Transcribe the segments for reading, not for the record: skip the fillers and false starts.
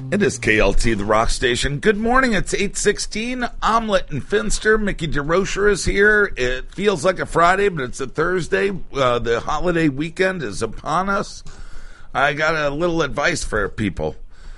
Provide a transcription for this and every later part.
It is KLT, the rock station. Good morning. It's 8:16. Omelet and Finster. Mickey DeRocher is here. It feels like a Friday, but it's a Thursday. The holiday weekend is upon us. I got a little advice for people.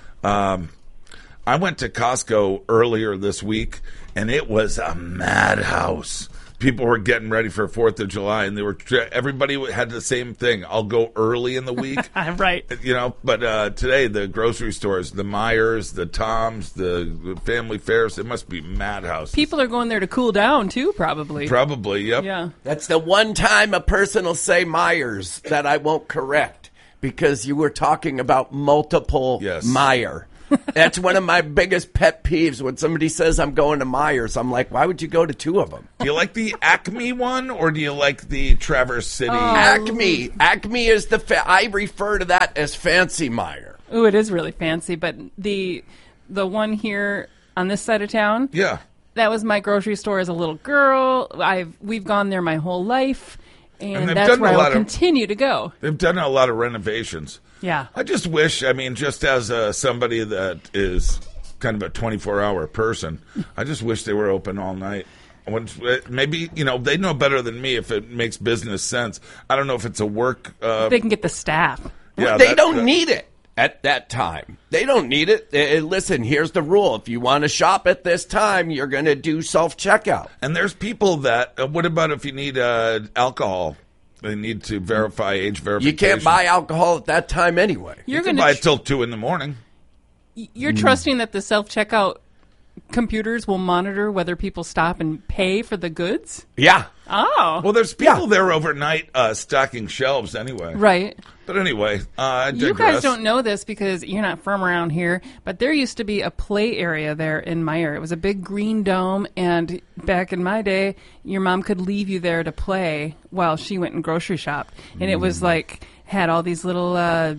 I went to Costco earlier this week, and it was a madhouse. People were getting ready for 4th of July, and everybody had the same thing. I'll go early in the week. Right. But today, the grocery stores, the Meijers, the Toms, the Family Fairs, it must be madhouse. People are going there to cool down, too, probably. Probably, yep. Yeah. That's the one time a person will say Myers that I won't correct because you were talking about multiple Meyer. That's one of my biggest pet peeves when somebody says I'm going to Myers. I'm like, why would you go to two of them? Do you like the Acme one, or do you like the Traverse City? Acme. Acme is I refer to that as Fancy Meyer. Ooh, it is really fancy, but the one here on this side of town, yeah, that was my grocery store as a little girl. We've gone there my whole life, and that's where I will continue to go. They've done a lot of renovations. Yeah. I just wish, just as somebody that is kind of a 24-hour person, I just wish they were open all night. Maybe, they know better than me if it makes business sense. I don't know if it's a work... they can get the staff. Yeah, they don't need it at that time. They don't need it. Listen, here's the rule. If you want to shop at this time, you're going to do self-checkout. And there's people that... what about if you need alcohol? They need to verify age verification. You can't buy alcohol at that time anyway. You can buy it till 2 a.m. You're trusting that the self-checkout computers will monitor whether people stop and pay for the goods? Yeah. Oh. Well, there's people there overnight stocking shelves anyway. Right. But anyway, I digress. You guys don't know this because you're not from around here, but there used to be a play area there in Meijer. It was a big green dome, and back in my day, your mom could leave you there to play while she went and grocery shopped. And it was had all these little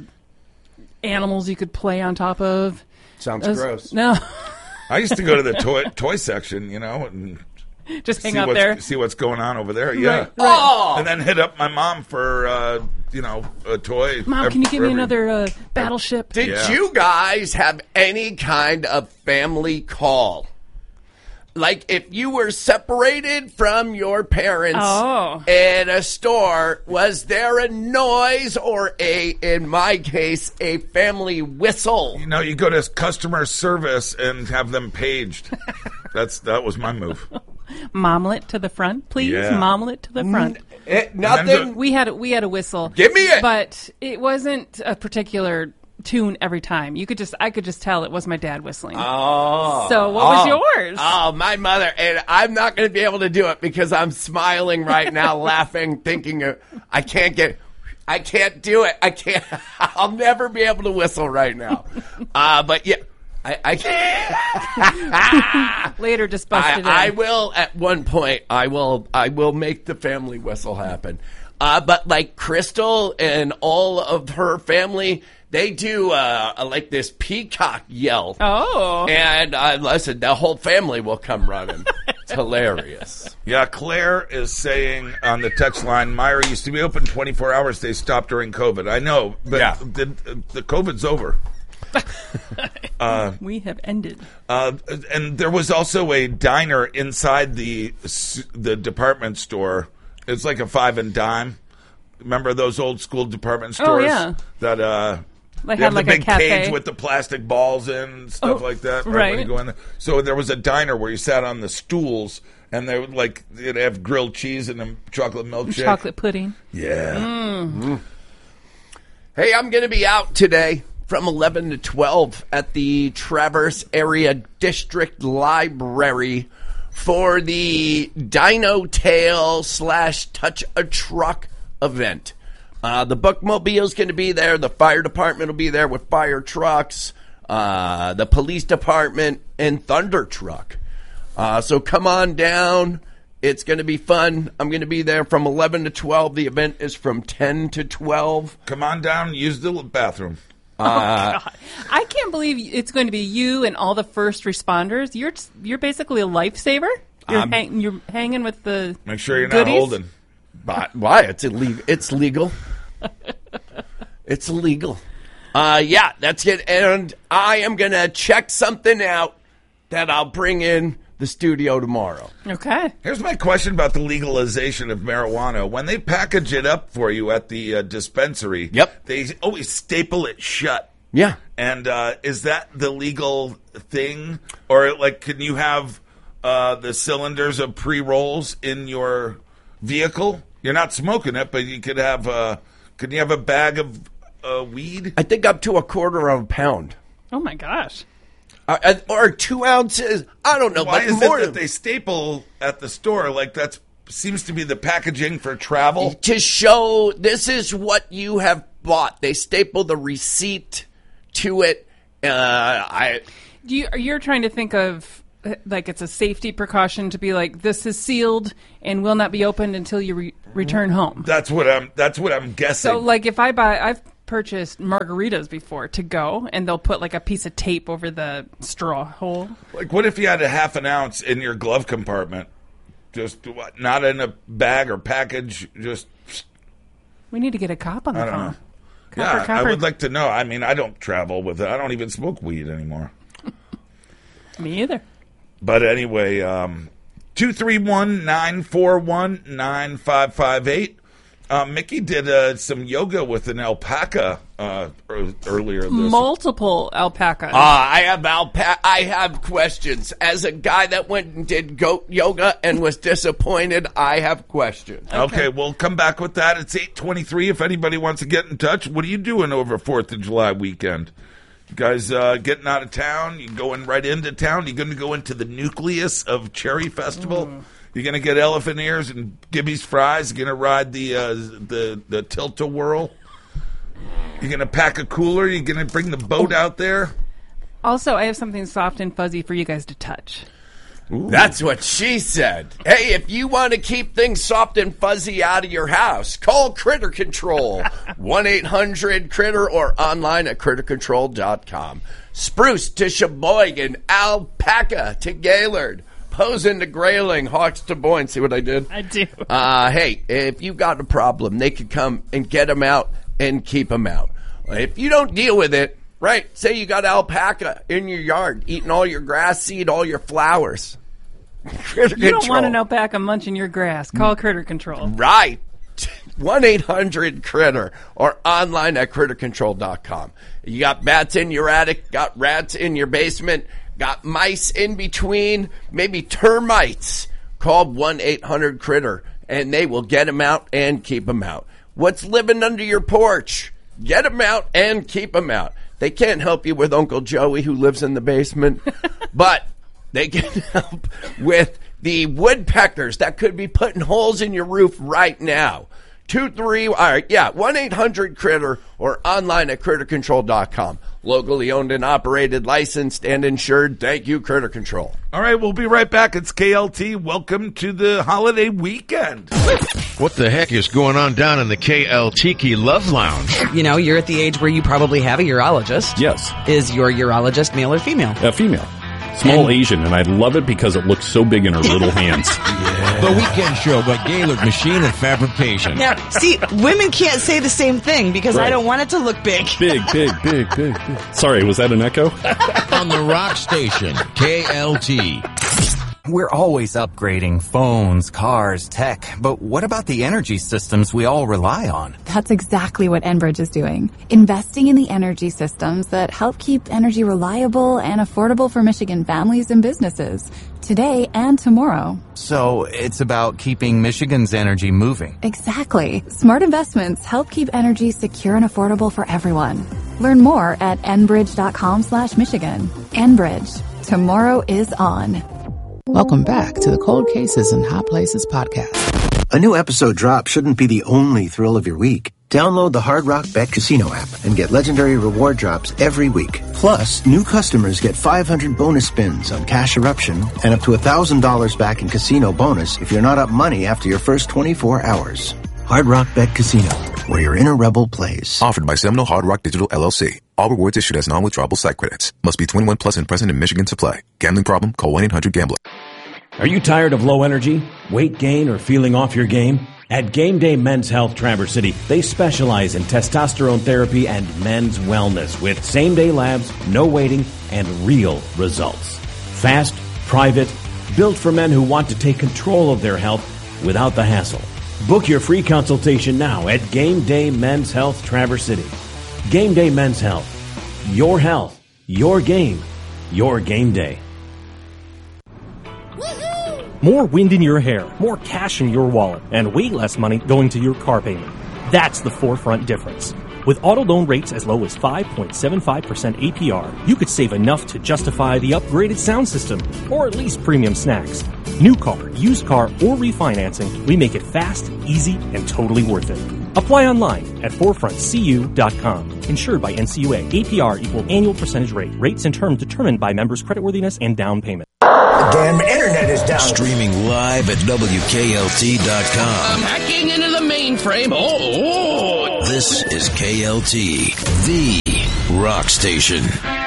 animals you could play on top of. Sounds gross. No. I used to go to the toy section, and just hang out there, see what's going on over there. Yeah, right. Oh! And then hit up my mom for a toy. Mom, can you give me another battleship? Did you guys have any kind of family call? Like if you were separated from your parents in a store, was there a noise or in my case, a family whistle? You go to customer service and have them paged. That was my move. Momlet to the front, please. Yeah. Momlet to the front. Nothing. We had a whistle. Give me it. But it wasn't a particular tune every time. I could just tell it was my dad whistling. Oh. So what was yours? Oh, my mother. And I'm not going to be able to do it because I'm smiling right now, laughing, thinking I can't do it. I can't. I'll never be able to whistle right now. But yeah. I can't. Later, just bust it in. I will at one point. I will make the family whistle happen. But like Crystal and all of her family, they do like this peacock yell. Oh. And listen, the whole family will come running. It's hilarious. Yeah, Claire is saying on the text line, Meijer used to be open 24 hours. They stopped during COVID. I know, but the COVID's over. We have ended. And there was also a diner inside the department store. It's like a 5 and dime. Remember those old school department stores? Oh, yeah. That they have like the big a cafe cage with the plastic balls in and stuff like that. Right. When you go in there. So there was a diner where you sat on the stools, and they would they'd have grilled cheese and a chocolate milkshake. Chocolate pudding. Yeah. Mm. Hey, I'm going to be out today from 11 to 12 at the Traverse Area District Library for the Dino Tail / Touch a Truck event. The bookmobile is going to be there. The fire department will be there with fire trucks, the police department, and Thunder Truck. So come on down. It's going to be fun. I'm going to be there from 11 to 12. The event is from 10 to 12. Come on down. Use the bathroom. God. I can't believe it's going to be you and all the first responders. You're basically a lifesaver. You're hanging with the Make sure you're goodies? not holding. But why? It's illegal. It's legal. It's illegal. Yeah, that's it. And I am going to check something out that I'll bring in the studio tomorrow. Okay. Here's my question about the legalization of marijuana. When they package it up for you at the dispensary, Yep. they always staple it shut. Yeah. And is that the legal thing? Or, like, can you have the cylinders of pre-rolls in your vehicle? You're not smoking it, but you could have can you have a bag of weed? I think up to a quarter of a pound. Oh, my gosh. Or 2 ounces. I don't know. Why but is more it that they staple at the store? Like, that seems to be the packaging for travel. to show this is what you have bought. They staple the receipt to it. You're trying to think of like it's a safety precaution to be like, this is sealed and will not be opened until you return home. That's what I'm guessing. So, like, if I've purchased margaritas before to go, and they'll put like a piece of tape over the straw hole. Like, what if you had a half an ounce in your glove compartment? Just not in a bag or package, just... We need to get a cop on the I don't phone. know. Copper. I would like to know. I mean, I don't travel with it. I don't even smoke weed anymore. Me either. But anyway, 231-941-9558. Mickey did some yoga with an alpaca earlier this Multiple alpacas. I have questions. As a guy that went and did goat yoga and was disappointed, I have questions. Okay, we'll come back with that. It's 8:23. If anybody wants to get in touch, what are you doing over 4th of July weekend? You guys getting out of town? You going right into town? You going to go into the nucleus of Cherry Festival? You're going to get elephant ears and Gibby's fries? You're going to ride the tilt-a-whirl? You're going to pack a cooler? You're going to bring the boat out there? Also, I have something soft and fuzzy for you guys to touch. Ooh. That's what she said. Hey, if you want to keep things soft and fuzzy out of your house, call Critter Control. 1-800-CRITTER or online at crittercontrol.com. Spruce to Sheboygan, alpaca to Gaylord. Posen to Grayling, Hawks to Boyne. See what I did? I do. Hey, if you've got a problem, they could come and get them out and keep them out. If you don't deal with it, right, say you got alpaca in your yard, eating all your grass seed, all your flowers. Critter You don't Control. want an alpaca munching your grass. Call Critter Control. Right. 1-800-CRITTER or online at crittercontrol.com. You got bats in your attic, got rats in your basement, got mice in between, maybe termites. Call 1-800-CRITTER and they will get them out and keep them out. What's living under your porch? Get them out and keep them out. They can't help you with Uncle Joey who lives in the basement, but they can help with the woodpeckers that could be putting holes in your roof right now. 1-800-CRITTER or online at crittercontrol.com. Locally owned and operated, licensed and insured. Thank you, Critter Control. All right, we'll be right back. It's KLT. Welcome to the holiday weekend. What the heck is going on down in the KLTiki Love Lounge? You know, you're at the age where you probably have a urologist. Yes. Is your urologist male or female? Female. Small Asian, and I love it because it looks so big in her little hands. The Weekend Show by Gaylord Machine and Fabrication. Now, see, women can't say the same thing because I Right. don't want it to look big. Big. Sorry, was that an echo? On the Rock Station, KLT. We're always upgrading phones, cars, tech, but what about the energy systems we all rely on? That's exactly what Enbridge is doing. Investing in the energy systems that help keep energy reliable and affordable for Michigan families and businesses, today and tomorrow. So it's about keeping Michigan's energy moving. Exactly. Smart investments help keep energy secure and affordable for everyone. Learn more at enbridge.com/Michigan. Enbridge. Tomorrow is on. Welcome back to the Cold Cases and Hot Places podcast. A new episode drop shouldn't be the only thrill of your week. Download the Hard Rock Bet Casino app and get legendary reward drops every week. Plus, new customers get 500 bonus spins on Cash Eruption and up to $1,000 back in casino bonus if you're not up money after your first 24 hours. Hard Rock Bet Casino, where your inner rebel plays. Offered by Seminole Hard Rock Digital LLC. All rewards issued as non-withdrawable site credits. Must be 21 plus and present in Michigan to play. Gambling problem? Call 1-800-GAMBLER. Are you tired of low energy, weight gain, or feeling off your game? At Game Day Men's Health Traverse City, they specialize in testosterone therapy and men's wellness with same-day labs, no waiting, and real results. Fast, private, built for men who want to take control of their health without the hassle. Book your free consultation now at Game Day Men's Health Traverse City. Game Day Men's Health. Your health, your game, your game day. More wind in your hair, more cash in your wallet, and way less money going to your car payment. That's the Forefront difference. With auto loan rates as low as 5.75% APR, you could save enough to justify the upgraded sound system, or at least premium snacks. New car, used car, or refinancing, we make it fast, easy, and totally worth it. Apply online at forefrontcu.com. Insured by NCUA. APR equal annual percentage rate. Rates and terms determined by members' creditworthiness and down payment. Damn internet is down. Streaming live at WKLT.com. I'm hacking into the mainframe. Oh. This is KLT, the rock station.